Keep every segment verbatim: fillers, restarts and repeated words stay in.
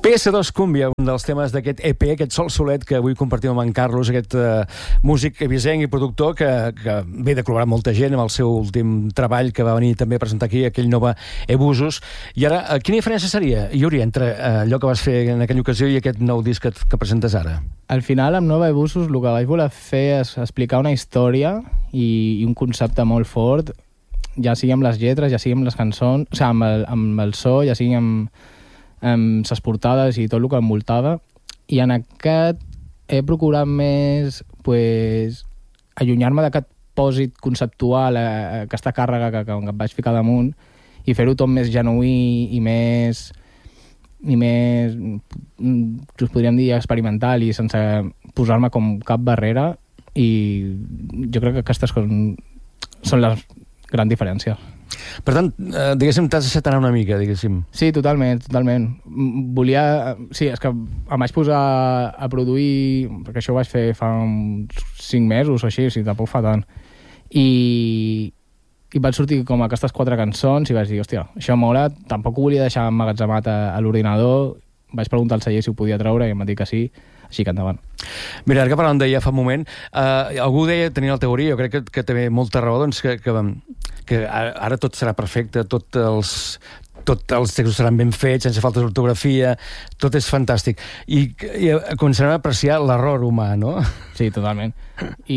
P S dos Cúmbia, un dels temes d'aquest E P, aquest sol solet que avui compartim amb en Carlos, aquest uh, músic evisenc i productor que, que ve de col·laborar molta gent amb el seu últim treball, que va venir també a presentar aquí, aquell Nova Ebusos. I ara, uh, quina diferència seria, Yuri, entre uh, allò que vas fer en aquella ocasió i aquest nou disc que, que presentes ara? Al final, amb Nova Ebusos, el que vaig voler fer és explicar una història i, i un concepte molt fort, ja sigui amb les lletres, ja sigui amb les cançons, o sigui, amb el, amb el so, ja sigui amb amb ses portades i tot el que envoltava, i en aquest he procurat més pues, allunyar-me d'aquest pòsit conceptual, eh, aquesta càrrega que, que em vaig ficar damunt, i fer-ho tot més genuí i més i més us podríem dir experimental i sense posar-me com cap barrera, i jo crec que aquestes són, són les grans diferències. Per tant, eh, diguéssim, t'has deixat anar una mica, diguéssim. Sí, totalment, totalment. Volia... Sí, és que em vaig posar a produir, perquè això ho vaig fer fa uns cinc mesos o així, o sigui, tampoc fa tant. I, i van sortir com aquestes quatre cançons i vaig dir, hòstia, això mola, tampoc ho volia deixar emmagatzemat a, a l'ordinador. Vaig preguntar al celler si ho podia treure i em va dir que sí, així que endavant. Mira, ara que parlàvem d'ella fa un moment, eh, algú deia, tenia la teoria, jo crec que, que té molta raó, doncs, que, que, que ara tot serà perfecte, tots els, tots els textos seran ben fets, sense falta d'ortografia, tot és fantàstic. I, i començarem a apreciar l'error humà, no? Sí, totalment. I...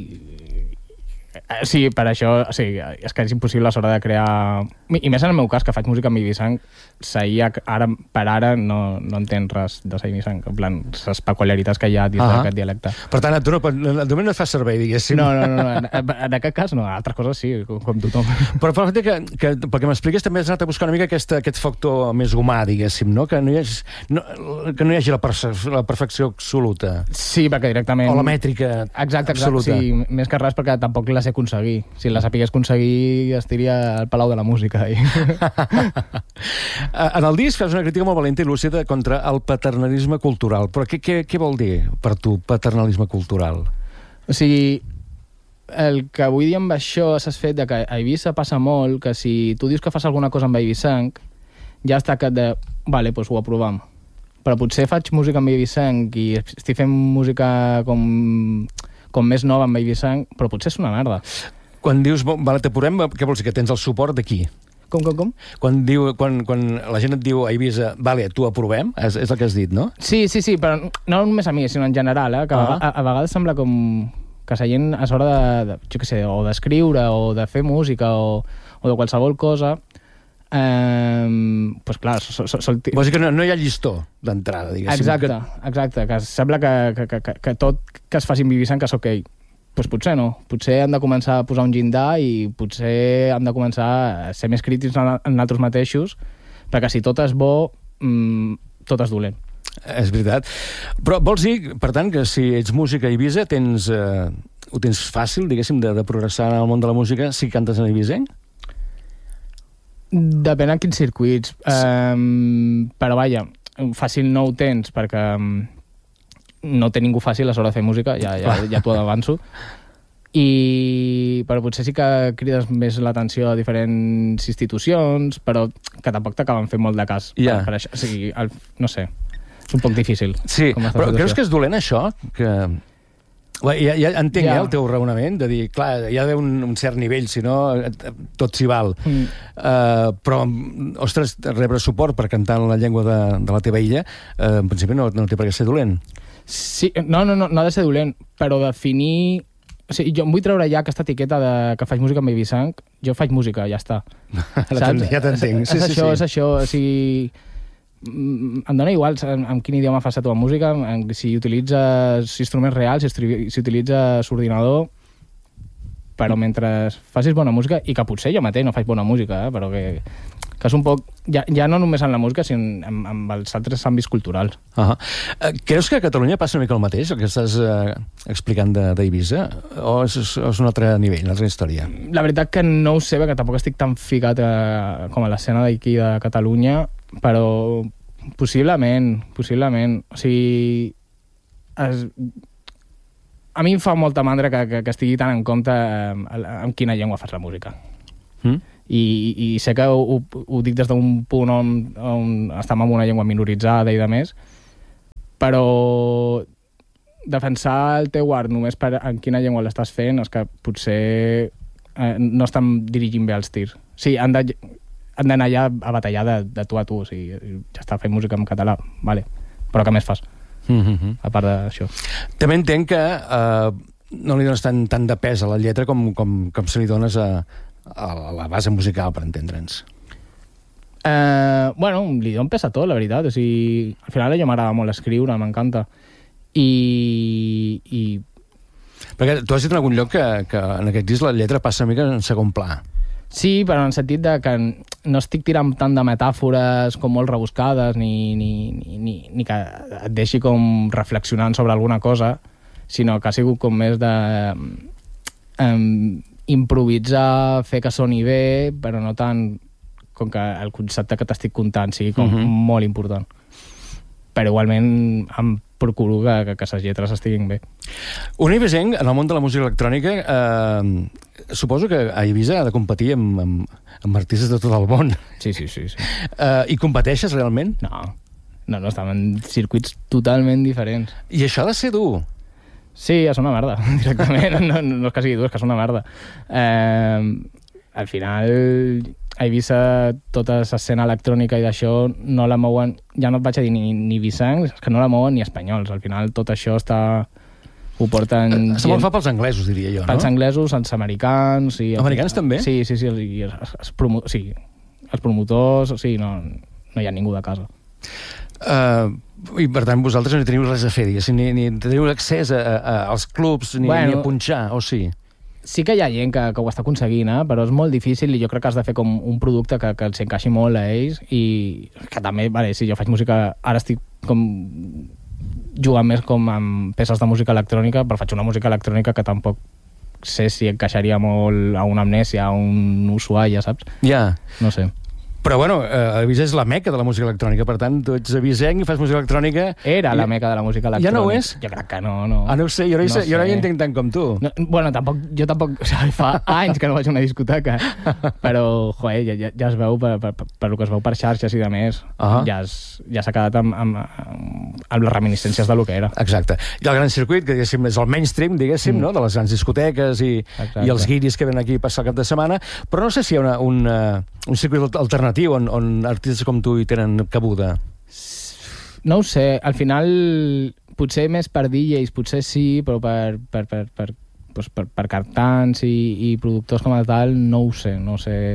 Sí, per això, o sigui, és que és impossible a l'hora de crear... I més en el meu cas, que faig música amb Ibisanc, Saïa, ara, per ara, no, no entenc res de Saïa Ibisanc, en plan, les peculiaritats que hi ha dins uh -huh. d'aquest dialecte. Per tant, tu no, de moment no et fas servei, diguéssim. No, no, no, no. En, en aquest cas no, altres coses sí, com, com tothom. Però per que, que, perquè m'expliques, també has anat a buscar una mica aquest, aquest factor més humà, diguéssim, no? Que no hi hagi, no, que no hi hagi la, perfe la perfecció absoluta. Sí, perquè directament... O la mètrica exacte, absoluta. Exacte, sí, més que res perquè tampoc la sé aconseguir. Si la sapigués aconseguir, estiria al Palau de la Música. I... En el disc fas una crítica molt valenta i lúcida contra el paternalisme cultural. Però què, què, què vol dir per tu, paternalisme cultural? O sigui, el que vull dir amb això és el fet de que a Eivissa passa molt que si tu dius que fas alguna cosa amb Eivissenc, ja està que de... Vale, doncs ho aprovem. Però potser faig música amb Eivissenc i estic fent música com, com més nova amb Eivissenc, però potser és una merda. Quan dius, vale, t'aprovem, què vols dir? Que tens el suport d'aquí? Com, com, com? Quan, diu, quan, quan la gent et diu a Eivissa, vale, tu aprovem, és, és el que has dit, no? Sí, sí, sí, però no només a mi, sinó en general, eh? Que uh-huh. a, a vegades sembla com que la gent a l'hora de, de, jo què sé, o d'escriure, o de fer música, o, o de qualsevol cosa, eh, pues clar... Sol, sol, sol... Vols dir que no, no hi ha llistó d'entrada, diguéssim. Exacte, que... exacte, que sembla que, que, que, que tot que es faci amb Eivissa que és ok. Pues potser no. Potser hem de començar a posar un llindar i potser hem de començar a ser més crítics en nosaltres mateixos, perquè si tot és bo, mmm, tot és dolent. És veritat. Però vols dir, per tant, que si ets músic a Eivissa, tens, eh, ho tens fàcil, diguéssim, de, de progressar en el món de la música si cantes en eivissenc? Depèn en quins circuits. Sí. Um, però vaja, fàcil no ho tens, perquè... Um, no té ningú fàcil a l'hora de fer música, ja, ja, ja t'ho avanço. I... Però potser sí que crides més l'atenció a diferents institucions, però que tampoc t'acaben fent molt de cas. Yeah. Per, per això. O sigui, el, no sé, és un poc difícil. Sí, però creus que és dolent això? Que... Ja, ja entenc ja. Eh, el teu raonament, de dir, clar, hi ha d'haver un, un cert nivell, si no, tot s'hi val. Mm. Uh, però, ostres, rebre suport per cantar en la llengua de, de la teva illa, uh, en principi no, no té per què ser dolent. Sí, no, no, no, no ha de ser dolent, però definir... O sigui, jo em vull treure ja aquesta etiqueta de que faig música amb Eivissenc. Jo faig música, ja està. Saps? Ja t'entenc. Sí, és, sí, això, sí. és això, o sigui... Em dona igual en, en quin idioma fas la teva música, en, si utilitzes instruments reals, si, si utilitzes ordinador, però mentre facis bona música, i que potser jo mateix no faig bona música, eh, però que... que és un poc, ja, ja no només en la música, sinó en, en els altres àmbits culturals. Uh -huh. uh, creus que a Catalunya passa una mica el mateix, el que estàs uh, explicant d'Eivissa, o és, és un altre nivell, una altra història? La veritat que no ho sé, perquè tampoc estic tan ficat a, com a l'escena d'aquí de Catalunya, però possiblement, possiblement. O sigui, es, a mi em fa molta mandra que, que, que estigui tan en compte amb, amb quina llengua fas la música. Mm? I, i sé que ho, ho dic des d'un punt on, on estem en una llengua minoritzada i de més, però defensar el teu art només per en quina llengua l'estàs fent és que potser eh, no estan dirigint bé els tirs. Sí, han de, han d'anar allà a batallar de, de tu a tu, o sigui, ja està fent música en català, vale. Però què més fas? Mm-hmm. A part d'això. També entenc que eh, no li dones tant, tant de pes a la lletra com, com, com se li dones a, a la base musical, per entendre'ns. Eh, bueno, li dono pes a tot, la veritat. O sigui, al final a mi m'agrada molt escriure, m'encanta. I, i... Perquè tu has dit en algun lloc que, que en aquest disc la lletra passa una mica en segon pla. Sí, però en el sentit de que no estic tirant tant de metàfores com molt rebuscades ni, ni, ni, ni, ni que et deixi com reflexionant sobre alguna cosa, sinó que ha sigut com més de um, improvisar, fer que soni bé, però no tant com que el concepte que t'estic contant sigui com uh-huh. molt important. Però igualment em procuro que, que, que les lletres estiguin bé. Un ibisenc, en el món de la música electrònica, eh, suposo que a Eivissa ha de competir amb, amb, amb artistes de tot el món. Sí, sí, sí. sí. Eh, I competeixes realment? No, no, no, estem en circuits totalment diferents. I això ha de ser dur. Sí, és una merda, directament. No, no, no és que sigui dur, és que és una merda. Eh, al final... a Eivissa tota l'escena electrònica i d'això no la mouen, ja no et vaig a dir ni, ni vissancs, que no la mouen ni espanyols. Al final tot això està... ho porten... Està molt fa pels anglesos, diria jo, no? Pels anglesos, els americans... I americans els, també? Sí, sí, sí. I els, els, promo, sí, els promotors, o sigui, no, no hi ha ningú de casa. Uh, I per tant vosaltres no hi teniu res a fer, diguéssim, ni, ni teniu accés a, a, als clubs, ni, bueno, ni a punxar, o sí? Sí que hi ha gent que, que ho està aconseguint, eh? Però és molt difícil i jo crec que has de fer com un producte que, que els encaixi molt a ells i que també, vale, si jo faig música, ara estic com jugant més com amb peces de música electrònica, però faig una música electrònica que tampoc sé si encaixaria molt a una Amnèsia, a un Ushuaia, saps? Ja. Yeah. No sé. Però, bueno, eh, Eivissa és la meca de la música electrònica, per tant, tu ets eivissenc i fas música electrònica... Era i... la meca de la música electrònica. Ja no ho és? Jo crec que no, no. Ah, no ho sé, jo no, hi, no, sé. Jo no hi entenc tant com tu. No, bueno, tampoc, jo tampoc... O sigui, fa anys que no vaig a una discoteca, però, joder, ja, ja, ja es veu per, per, per, per el que es veu per xarxes i de més, uh-huh. ja, es, ja s'ha quedat amb, amb, amb, amb les reminiscències de lo que era. Exacte. I el gran circuit, que diguéssim, és el mainstream, diguéssim, mm. no? De les grans discoteques i, i els guiris que venen aquí a passar el cap de setmana, però no sé si hi ha una, un, uh, un circuit alternatiu on, on artistes com tu hi tenen cabuda. No ho sé, al final potser més per D Js, potser sí, però per, per, per, per, doncs per, per cantants i, i productors com a tal, no ho sé, no ho sé.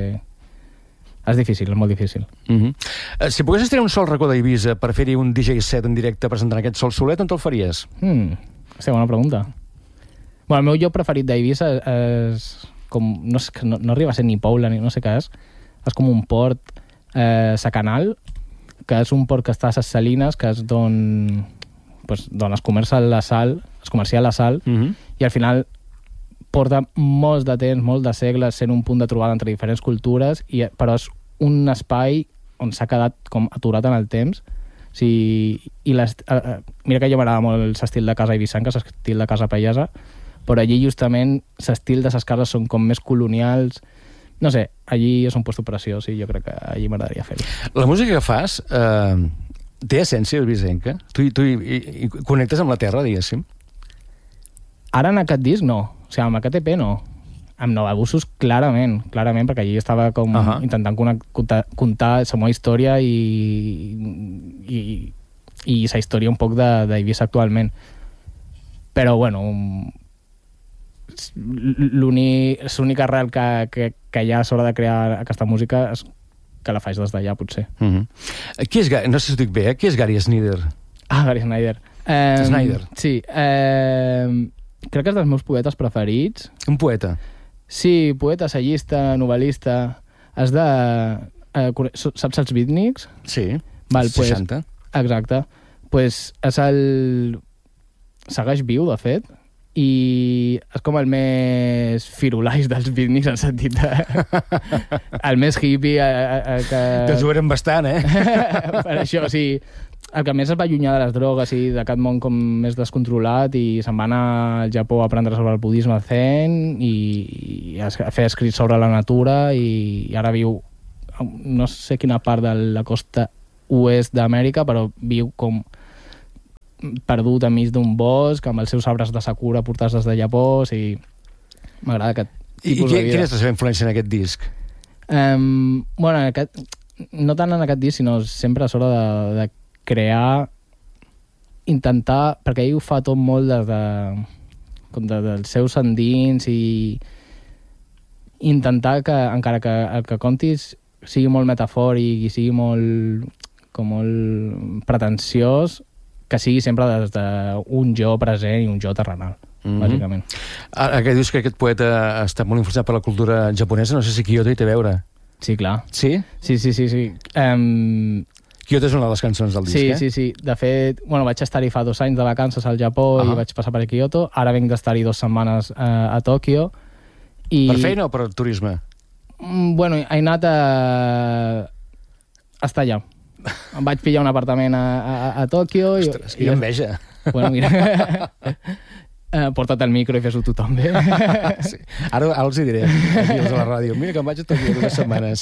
És difícil, és molt difícil. Uh-huh. uh, si poguessis tenir un sol racó d'Eivissa per fer-hi un D J set en directe presentant aquest sol solet, on te'l faries? Mm, sí, bona pregunta. Bueno, el meu lloc preferit d'Eivissa és com, no, sé, no, no arriba a ser ni Poble, ni no sé què és, és com un port eh, Sacanal, que és un port que està a ses Salines, que és d'on pues, d'on es comercia la sal, es comercia la sal, uh-huh. i al final porta molts de temps, molts de segles, sent un punt de trobada entre diferents cultures, i, però és un espai on s'ha quedat com aturat en el temps. O sigui, i les, eh, mira que jo m'agrada molt l'estil de casa eivissenca, l'estil de casa pallesa, però allí justament l'estil de les cases són com més colonials. No sé, allí és un lloc d'operació, sí, jo crec que allí m'agradaria fer-ho. La música que fas eh, té essència eivissenca? Tu, tu hi, hi, hi connectes amb la terra, diguéssim? Ara en aquest disc no, o sigui, amb aquest E P no. Amb Nova Busos, clarament, clarament, perquè allí estava com uh-huh. intentant contar, contar la meva història i, i, i la història un poc d'Eivissa actualment. Però, bueno, l'única arrel que, que, que hi ha a l'hora de crear aquesta música és que la faig des d'allà, potser. Uh-huh. Qui és, no sé si ho dic bé, eh? Qui és Gary Snyder? Ah, Gary Snyder. Um, Snyder. Sí. Um, crec que és dels meus poetes preferits. Un poeta? Sí, poeta, assagista, novel·lista. És de... Uh, saps els beatniks? Sí, Val, pues, seixanta. Exacte. Pues és el... Segueix viu, de fet, i és com el més firulais dels beatniks, en el sentit de... el més hippie... A, a, a, que... Doncs ho eren bastant, eh? Per això, o sigui, el que més es va allunyar de les drogues i d'aquest món com més descontrolat, i se'n va anar al Japó a aprendre sobre el budisme zen i, i a fer escrits sobre la natura, i, i ara viu, no sé quina part de la costa oest d'Amèrica, però viu com perdut enmig d'un bosc amb els seus arbres de sakura portats des de Japó. O sigui, m'agrada aquest I, tipus i de vida. quina és la seva influència en aquest disc? Um, bueno, en aquest, no tant en aquest disc, sinó sempre a sobre de, de crear, intentar, perquè ell ho fa tot molt des de, com de, dels seus endins, i intentar que, encara que el que contis sigui molt metafòric i sigui molt, com molt pretensiós, que sigui sempre des d'un jo present i un jo terrenal, mm-hmm. bàsicament. Ara que dius que aquest poeta està molt influenciat per la cultura japonesa, no sé si Kyoto hi té a veure. Sí, clar. Sí? Sí, sí, sí. sí. Um, Kyoto és una de les cançons del disc, sí, eh? Sí, sí, sí. De fet, bueno, vaig estar-hi fa dos anys de vacances al Japó, uh -huh. i vaig passar per Kyoto. Ara venc d'estar-hi dues setmanes uh, a Tòquio. I... Per feina o per turisme? Mm, bueno, he anat a... a estar allà. Em vaig pillar un apartament a, a, a Tòquio. Ostres, i, quina enveja. Bueno, mira... Uh, porta't el micro i fes-ho tu també. Sí. Ara, ara els hi diré, aquí a la ràdio. Mira que em vaig a Tòquio dues setmanes.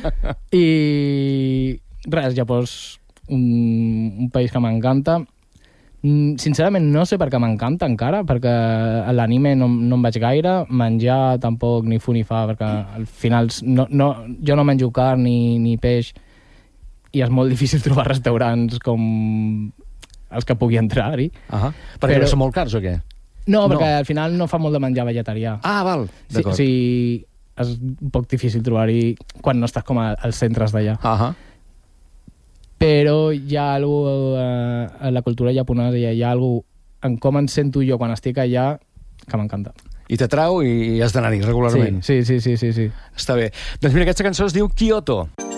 I res, Japó és un, un país que m'encanta. Sincerament no sé per què m'encanta encara, perquè a l'anime no, no em vaig gaire, menjar tampoc ni fu ni fa, perquè al final no, no, jo no menjo carn ni, ni peix, i és molt difícil trobar restaurants com els que pugui entrar-hi. Uh -huh. Perquè Però... són molt cars o què? No, perquè no. al final no fa molt de menjar vegetarià. Ah, val, d'acord. Sí, sí, és un poc difícil trobar-hi quan no estàs com als centres d'allà. Uh -huh. Però hi ha alguna cosa a la cultura japonesa, hi ha alguna cosa en com em sento jo quan estic allà que m'encanta. I t'atrau i has d'anar-hi regularment. Sí, sí, sí, sí, sí. Està bé. Doncs mira, aquesta cançó es diu Kyoto.